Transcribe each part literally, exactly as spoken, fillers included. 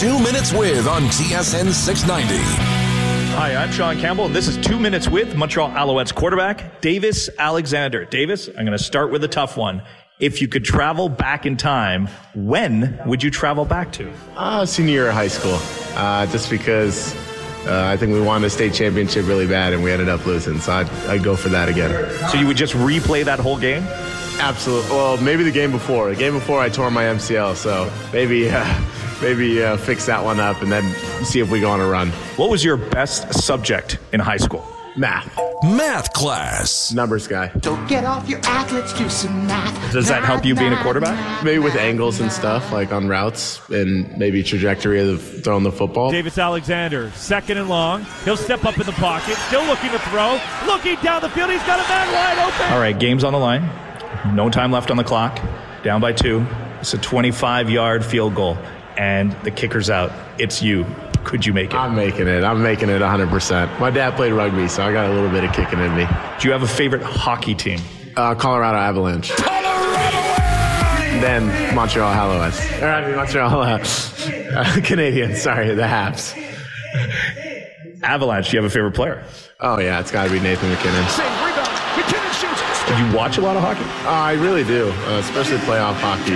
Two Minutes With on T S N six ninety. Hi, I'm Sean Campbell, and this is Two Minutes With Montreal Alouettes quarterback Davis Alexander. Davis, I'm going to start with a tough one. If you could travel back in time, when would you travel back to? Uh, senior year of high school, uh, just because uh, I think we won a state championship really bad and we ended up losing, so I'd, I'd go for that again. So you would just replay that whole game? Absolutely. Well, maybe the game before. The game before I tore my M C L, so maybe uh, maybe uh, fix that one up and then see if we go on a run. What was your best subject in high school? Math. Math class. Numbers guy. So get off your ass, let's do some math. Does that help you being a quarterback? Maybe with angles and stuff, like on routes and maybe trajectory of the, throwing the football. Davis Alexander, second and long. He'll step up in the pocket, still looking to throw. Looking down the field, he's got a man wide open. All right, game's on the line. No time left on the clock. Down by two. It's a twenty-five-yard field goal, and the kicker's out. It's you. Could you make it? I'm making it. I'm making it one hundred percent. My dad played rugby, so I got a little bit of kicking in me. Do you have a favorite hockey team? Uh, Colorado Avalanche. Colorado! Then Montreal Alouettes. Or I mean Montreal uh, uh, Canadiens. Sorry, the Habs. Avalanche. Do you have a favorite player? Oh yeah, it's got to be Nathan McKinnon. Save rebound. McKinnon shoots. Do you watch a lot of hockey? Uh, I really do, uh, especially playoff hockey.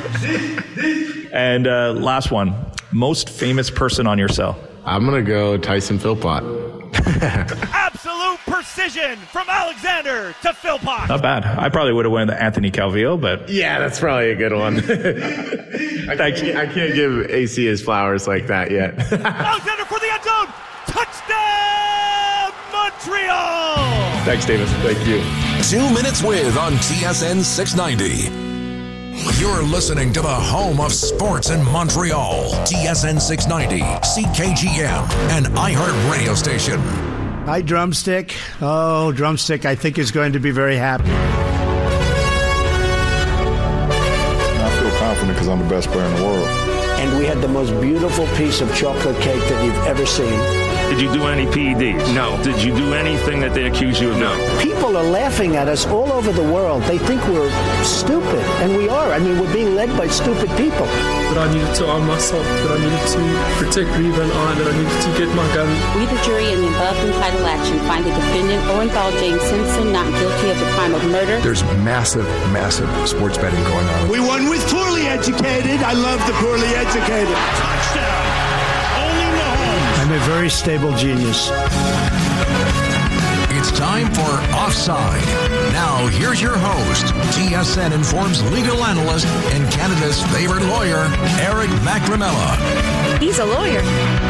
And uh, last one. Most famous person on your cell? I'm going to go Tyson Philpott. Absolute precision from Alexander to Philpott. Not bad. I probably would have went with Anthony Calvillo, but... Yeah, that's probably a good one. I, can't, I can't give A C his flowers like that yet. Alexander for the end zone. Touchdown, Montreal. Thanks, Davis. Thank you. Two Minutes With on T S N six ninety. You're listening to the home of sports in Montreal. T S N six ninety, C K G M, an iHeart radio station. Hi, Drumstick. Oh, Drumstick, I think is going to be very happy. I feel confident because I'm the best player in the world. And we had the most beautiful piece of chocolate cake that you've ever seen. Did you do any P E Ds? No. Did you do anything that they accuse you of? No. People are laughing at us all over the world. They think we're stupid, and we are. I mean, we're being led by stupid people. That I needed to arm myself, that I needed to protect Reeve and I, that I needed to get my gun. We, the jury, in the above entitled action, find the defendant, Orenthal James Simpson, not guilty of the crime of murder. There's massive, massive sports betting going on. We won with poorly educated. I love the poorly educated. Touchdown. Only Mahomes. I'm a very stable genius. It's time for Offside. Now, here's your host, T S N Inform's legal analyst and Canada's favorite lawyer, Eric McNamara. He's a lawyer.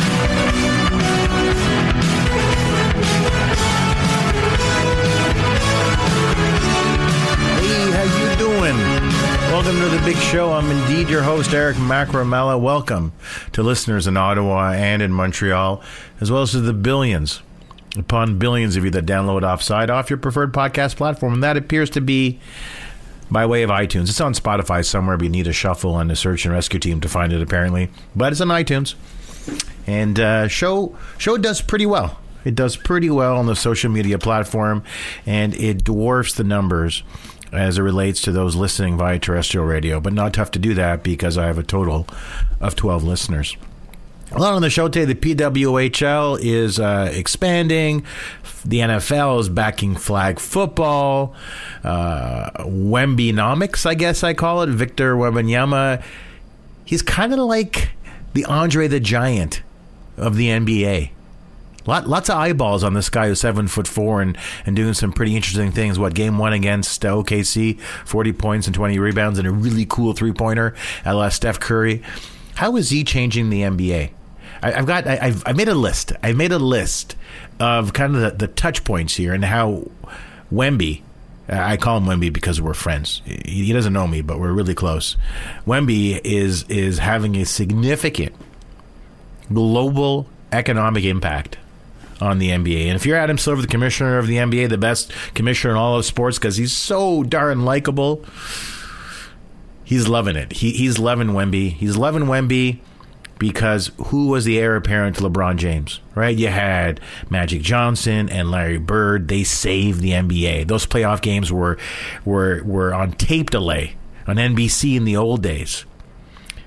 Hey, how you doing? Welcome to the big show. I'm indeed your host, Eric McNamara. Welcome to listeners in Ottawa and in Montreal, as well as to the billions upon billions of you that download Offside off your preferred podcast platform, and that appears to be by way of iTunes. It's on Spotify somewhere, but you need a shuffle on the search and rescue team to find it, apparently. But it's on iTunes. And uh, show show does pretty well. It does pretty well on the social media platform, and it dwarfs the numbers as it relates to those listening via terrestrial radio. But not tough to do that because I have a total of twelve listeners. A lot on the show today. The P W H L is uh, expanding. The N F L is backing flag football. Uh, Wembenomics, I guess I call it. Victor Wembanyama. He's kind of like the Andre the Giant of the N B A. Lot, lots of eyeballs on this guy who's seven foot four and, and doing some pretty interesting things. What, game one against O K C, forty points and twenty rebounds and a really cool three pointer a la Steph Curry. How is he changing the N B A? I, I've got. I, I've I made a list. I made a list of kind of the, the touch points here and how Wemby. I call him Wemby because we're friends. He, he doesn't know me, but we're really close. Wemby is is having a significant global economic impact on the N B A. And if you're Adam Silver, the commissioner of the N B A, the best commissioner in all of sports, because he's so darn likable, he's loving it. He, he's loving Wemby. He's loving Wemby because who was the heir apparent to LeBron James, right? You had Magic Johnson and Larry Bird. They saved the N B A. Those playoff games were were were on tape delay on N B C in the old days.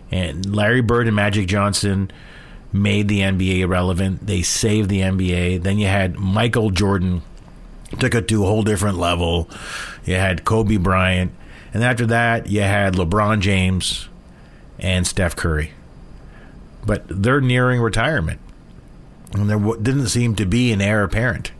And Larry Bird and Magic Johnson made the N B A irrelevant. They saved the N B A. Then you had Michael Jordan, took it to a whole different level. You had Kobe Bryant. And after that, you had LeBron James and Steph Curry. But they're nearing retirement. And there didn't seem to be an heir apparent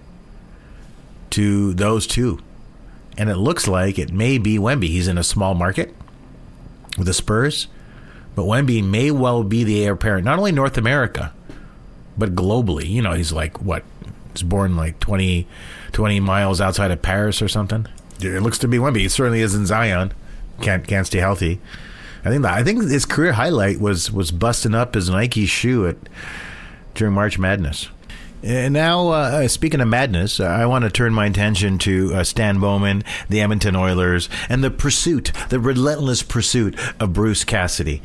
to those two. And it looks like it may be Wemby. He's in a small market with the Spurs. But Wemby may well be the heir apparent, not only North America, but globally. You know, he's like, what? He's born like twenty, twenty miles outside of Paris or something. It looks to be Wemby. He certainly isn't Zion. Can't can't stay healthy. I think that, I think his career highlight was was busting up his Nike shoe at during March Madness. And now, uh, speaking of madness, uh, I want to turn my attention to uh, Stan Bowman, the Edmonton Oilers, and the pursuit, the relentless pursuit of Bruce Cassidy.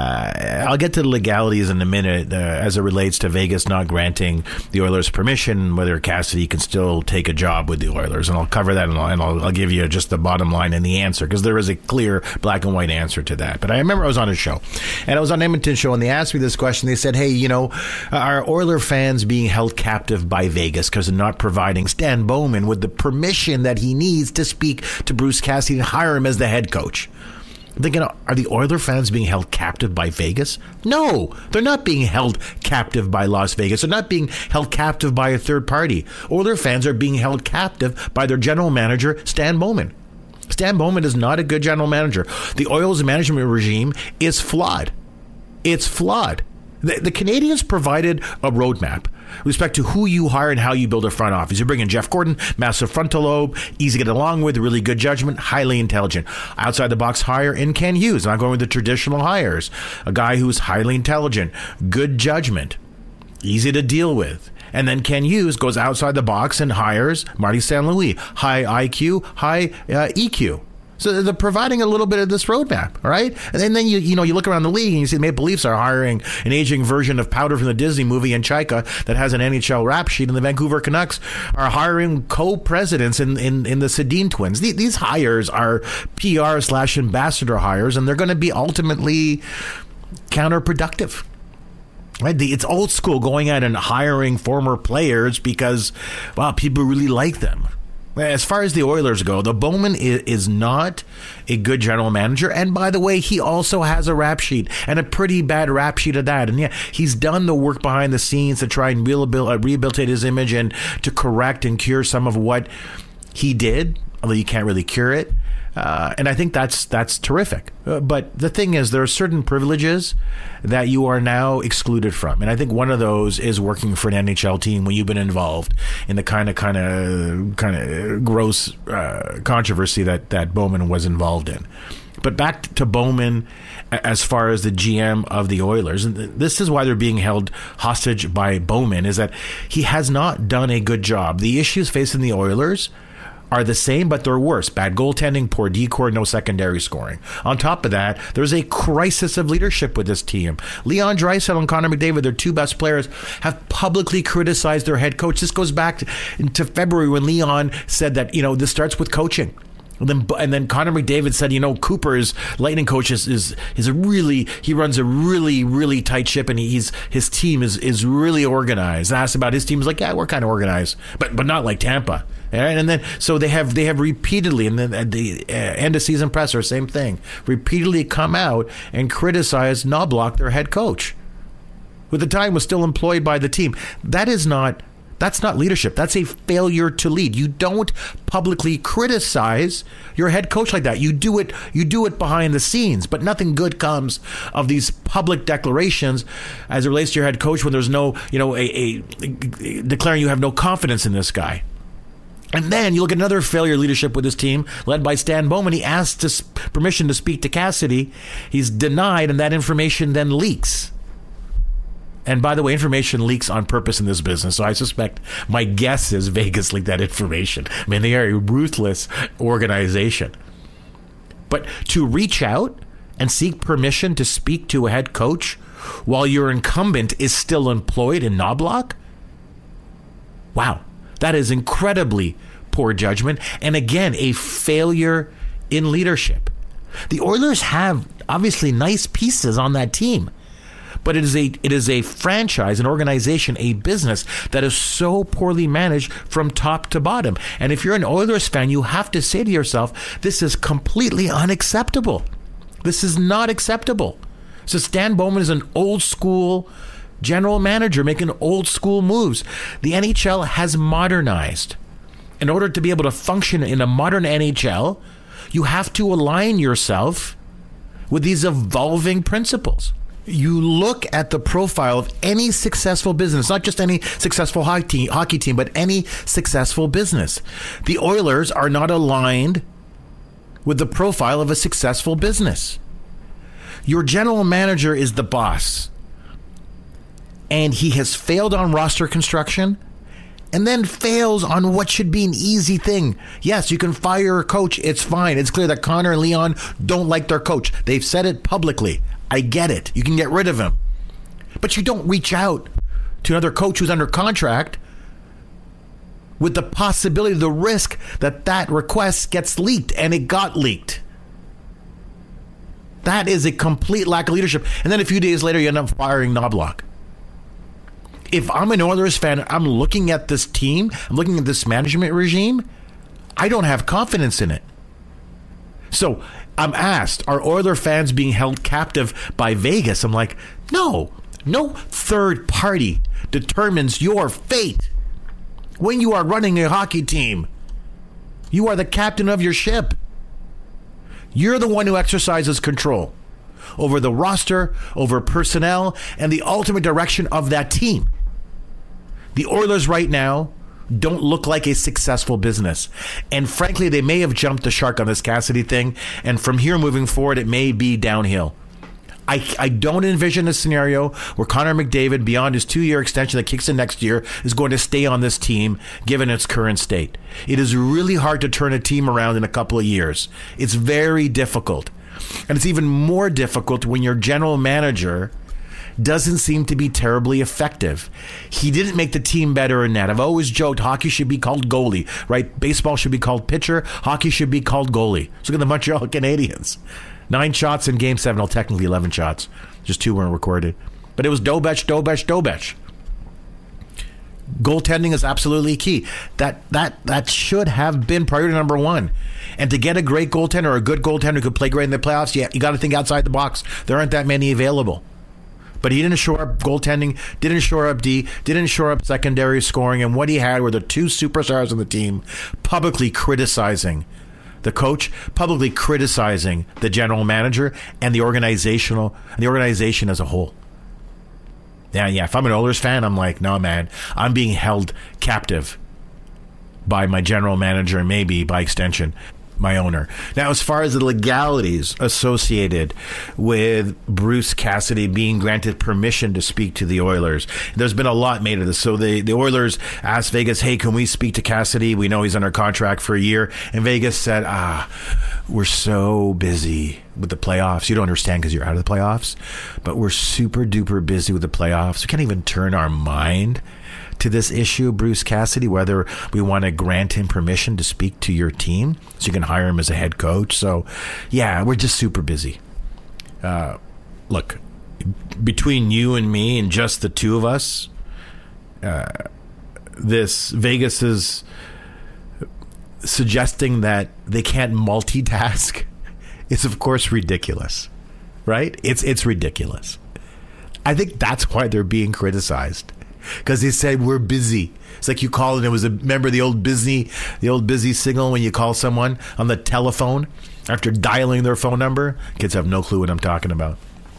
Uh, I'll get to the legalities in a minute uh, as it relates to Vegas not granting the Oilers permission, whether Cassidy can still take a job with the Oilers. And I'll cover that, and I'll, and I'll, I'll give you just the bottom line and the answer, because there is a clear black and white answer to that. But I remember I was on a show, and I was on Edmonton show, and they asked me this question. They said, hey, you know, are Oiler fans being held captive by Vegas because of not providing Stan Bowman with the permission that he needs to speak to Bruce Cassidy and hire him as the head coach? I'm thinking, are the Oiler fans being held captive by Vegas? No, they're not being held captive by Las Vegas. They're not being held captive by a third party. Oiler fans are being held captive by their general manager, Stan Bowman. Stan Bowman is not a good general manager. The Oilers management regime is flawed. It's flawed. The, the Canadians provided a roadmap with respect to who you hire and how you build a front office. You bring in Jeff Gordon, massive frontal lobe, easy to get along with, really good judgment, highly intelligent. Outside the box hire in Ken Hughes. Not going with the traditional hires. A guy who's highly intelligent, good judgment, easy to deal with. And then Ken Hughes goes outside the box and hires Marty Saint Louis. High I Q, high uh, E Q. So they're providing a little bit of this roadmap, all right? And then, then you you know you look around the league and you see the Maple Leafs are hiring an aging version of Powder from the Disney movie and Chaika that has an N H L rap sheet, and the Vancouver Canucks are hiring co-presidents in, in, in the Sedin twins. These, these hires are P R slash ambassador hires, and they're going to be ultimately counterproductive. Right? The, it's old school going out and hiring former players because, wow, people really like them. As far as the Oilers go, the Bowman is, is not a good general manager. And by the way, he also has a rap sheet, and a pretty bad rap sheet at that. And yeah, he's done the work behind the scenes to try and rehabilitate his image and to correct and cure some of what he did, although you can't really cure it. Uh, and I think that's that's terrific. Uh, but the thing is, there are certain privileges that you are now excluded from. And I think one of those is working for an N H L team when you've been involved in the kind of kind of kind of gross uh, controversy that, that Bowman was involved in. But back to Bowman as far as the G M of the Oilers, and this is why they're being held hostage by Bowman, is that he has not done a good job. The issues facing the Oilers are the same, but they're worse. Bad goaltending, poor D-core, no secondary scoring. On top of that, there's a crisis of leadership with this team. Leon Draisaitl and Connor McDavid, their two best players, have publicly criticized their head coach. This goes back to, to February when Leon said that, you know, this starts with coaching. And then, and then Connor McDavid said, you know, Cooper's Lightning coach is, is is a really, he runs a really, really tight ship, and he's his team is is really organized. And asked about his team, he's like, yeah, we're kind of organized, but but not like Tampa. Right? And then so they have they have repeatedly, and then at the uh, end of season presser, same thing, repeatedly come out and criticize Knobloch, their head coach, who at the time was still employed by the team. That is not. That's not leadership. That's a failure to lead. You don't publicly criticize your head coach like that. You do it you do it behind the scenes, but nothing good comes of these public declarations as it relates to your head coach when there's no, you know, a, a, a declaring you have no confidence in this guy. And then you look at another failure leadership with this team, led by Stan Bowman. He asked to, permission to speak to Cassidy. He's denied, and that information then leaks. And by the way, information leaks on purpose in this business. So I suspect, my guess is Vegas leaked that information. I mean, they are a ruthless organization. But to reach out and seek permission to speak to a head coach while your incumbent is still employed in Knobloch? Wow, that is incredibly poor judgment. And again, a failure in leadership. The Oilers have obviously nice pieces on that team, but it is a it is a franchise, an organization, a business that is so poorly managed from top to bottom. And if you're an Oilers fan, you have to say to yourself, this is completely unacceptable. This is not acceptable. So Stan Bowman is an old school general manager making old school moves. The N H L has modernized. In order to be able to function in a modern N H L, you have to align yourself with these evolving principles. You look at the profile of any successful business, not just any successful hockey, hockey team, but any successful business. The Oilers are not aligned with the profile of a successful business. Your general manager is the boss, and he has failed on roster construction and then fails on what should be an easy thing. Yes, you can fire a coach. It's fine. It's clear that Connor and Leon don't like their coach. They've said it publicly. I get it. You can get rid of him. But you don't reach out to another coach who's under contract with the possibility, the risk that that request gets leaked, and it got leaked. That is a complete lack of leadership. And then a few days later, you end up firing Knobloch. If I'm an Oilers fan, I'm looking at this team, I'm looking at this management regime, I don't have confidence in it. So I'm asked, are Oiler fans being held captive by Vegas? I'm like, no, no third party determines your fate. When you are running a hockey team, you are the captain of your ship. You're the one who exercises control over the roster, over personnel, and the ultimate direction of that team. The Oilers right now don't look like a successful business. And frankly, they may have jumped the shark on this Cassidy thing. And from here moving forward, it may be downhill. I, I don't envision a scenario where Connor McDavid, beyond his two-year extension that kicks in next year, is going to stay on this team given its current state. It is really hard to turn a team around in a couple of years. It's very difficult. And it's even more difficult when your general manager doesn't seem to be terribly effective. He didn't make the team better in that. I've always joked hockey should be called goalie, right? Baseball should be called pitcher. Hockey should be called goalie. Let's look at the Montreal Canadiens. Nine shots in Game seven. Well, technically eleven shots. Just two weren't recorded. But it was Dobech, Dobech, Dobech. Goaltending is absolutely key. That that that should have been priority number one. And to get a great goaltender or a good goaltender who could play great in the playoffs, yeah, you got to think outside the box. There aren't that many available. But he didn't shore up goaltending, didn't shore up D, didn't shore up secondary scoring, and what he had were the two superstars on the team publicly criticizing the coach, publicly criticizing the general manager and the organizational the organization as a whole. Yeah, yeah. If I'm an Oilers fan, I'm like, no, man, I'm being held captive by my general manager and maybe by extension my owner. Now, as far as the legalities associated with Bruce Cassidy being granted permission to speak to the Oilers, there's been a lot made of this. So the, the Oilers asked Vegas, hey, can we speak to Cassidy? We know he's under contract for a year. And Vegas said, ah, we're so busy with the playoffs. You don't understand because you're out of the playoffs. But we're super duper busy with the playoffs. We can't even turn our mind to this issue, Bruce Cassidy, whether we want to grant him permission to speak to your team so you can hire him as a head coach. So, yeah, we're just super busy. Uh, look, between you and me and just the two of us, uh, this Vegas is suggesting that they can't multitask is, of course, ridiculous, right? It's it's ridiculous. I think that's why they're being criticized. Because they said we're busy. It's like you call it. It was a remember the old busy, the old busy signal when you call someone on the telephone after dialing their phone number. Kids have no clue what I'm talking about,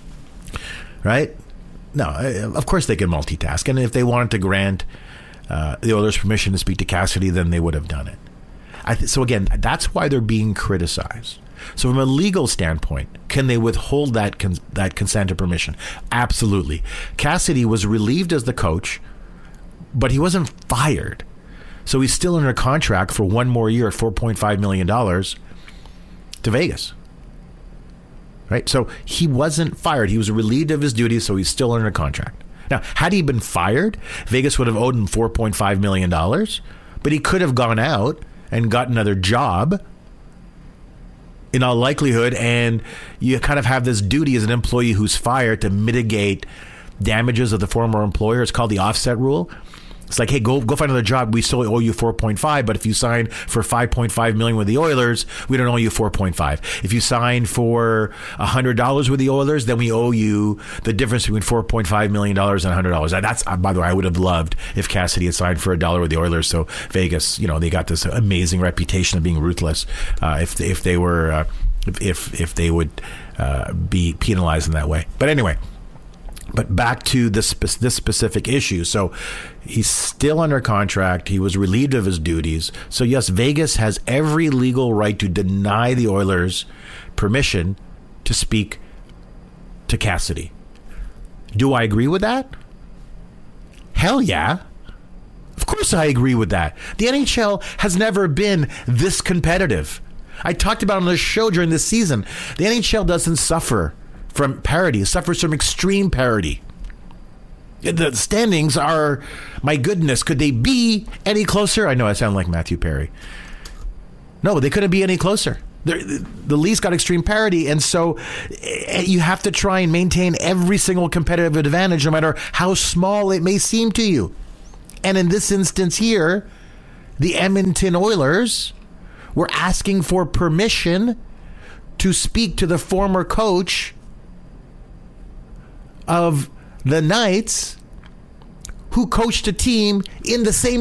right? No, of course they can multitask, and if they wanted to grant uh, the Oilers permission to speak to Cassidy, then they would have done it. I th- so again, that's why they're being criticized. So from a legal standpoint, can they withhold that con- that consent or permission? Absolutely. Cassidy was relieved as the coach, but he wasn't fired. So he's still under contract for one more year at four point five million dollars to Vegas. Right? So he wasn't fired. He was relieved of his duties, so he's still under contract. Now, had he been fired, Vegas would have owed him four point five million dollars, but he could have gone out and got another job in all likelihood, and you kind of have this duty as an employee who's fired to mitigate damages of the former employer. It's called the offset rule. It's like, hey, go go find another job. We still owe you four point five, but if you sign for five point five million with the Oilers, we don't owe you four point five. If you sign for one hundred dollars with the Oilers, then we owe you the difference between four point five million dollars and one hundred dollars. That's, by the way, I would have loved if Cassidy had signed for a dollar with the Oilers. So Vegas, you know, they got this amazing reputation of being ruthless. Uh, if if they were, uh, if if they would uh, be penalized in that way. But anyway. But back to this this specific issue. So he's still under contract. He was relieved of his duties. So yes, Vegas has every legal right to deny the Oilers permission to speak to Cassidy. Do I agree with that? Hell yeah. Of course I agree with that. The N H L has never been this competitive. I talked about it on the show during this season. The N H L doesn't suffer from parity. It suffers from extreme parity. The standings are, my goodness, could they be any closer? I know I sound like Matthew Perry. No, they couldn't be any closer. They're, the Leafs got extreme parity, and so you have to try and maintain every single competitive advantage, no matter how small it may seem to you. And in this instance here, the Edmonton Oilers were asking for permission to speak to the former coach of the Knights, who coached a team in the same